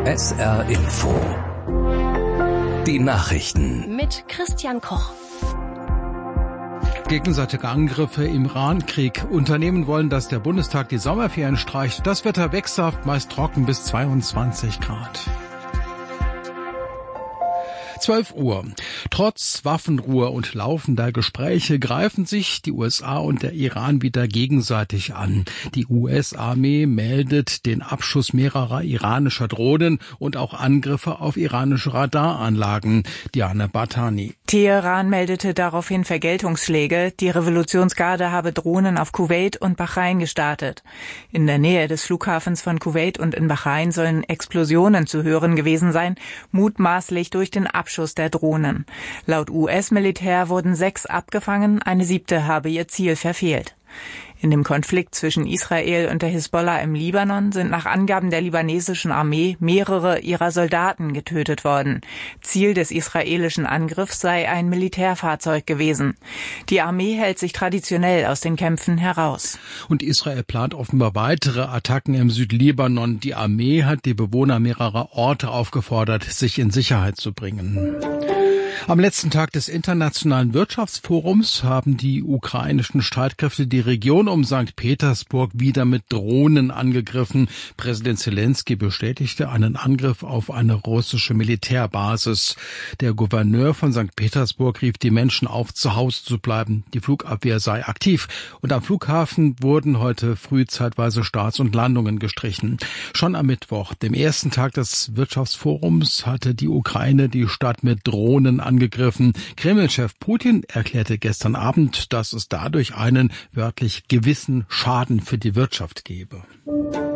SR Info. Die Nachrichten. Mit Christian Koch. Gegenseitige Angriffe im Iran-Krieg. Unternehmen wollen, dass der Bundestag die Sommerferien streicht. Das Wetter wechselhaft, meist trocken bis 22 Grad. 12 Uhr. Trotz Waffenruhe und laufender Gespräche greifen sich die USA und der Iran wieder gegenseitig an. Die US-Armee meldet den Abschuss mehrerer iranischer Drohnen und auch Angriffe auf iranische Radaranlagen. Diana Bartani. Teheran meldete daraufhin Vergeltungsschläge. Die Revolutionsgarde habe Drohnen auf Kuwait und Bahrain gestartet. In der Nähe des Flughafens von Kuwait und in Bahrain sollen Explosionen zu hören gewesen sein, mutmaßlich durch den Abschuss der Drohnen. Laut US-Militär wurden 6 abgefangen, eine 7. habe ihr Ziel verfehlt. In dem Konflikt zwischen Israel und der Hisbollah im Libanon sind nach Angaben der libanesischen Armee mehrere ihrer Soldaten getötet worden. Ziel des israelischen Angriffs sei ein Militärfahrzeug gewesen. Die Armee hält sich traditionell aus den Kämpfen heraus. Und Israel plant offenbar weitere Attacken im Südlibanon. Die Armee hat die Bewohner mehrerer Orte aufgefordert, sich in Sicherheit zu bringen. Am letzten Tag des Internationalen Wirtschaftsforums haben die ukrainischen Streitkräfte die Region um St. Petersburg wieder mit Drohnen angegriffen. Präsident Zelensky bestätigte einen Angriff auf eine russische Militärbasis. Der Gouverneur von St. Petersburg rief die Menschen auf, zu Hause zu bleiben. Die Flugabwehr sei aktiv. Und am Flughafen wurden heute früh zeitweise Starts und Landungen gestrichen. Schon am Mittwoch, dem ersten Tag des Wirtschaftsforums, hatte die Ukraine die Stadt mit Drohnen angegriffen. Kreml-Chef Putin erklärte gestern Abend, dass es dadurch einen wörtlich gewissen Schaden für die Wirtschaft gebe.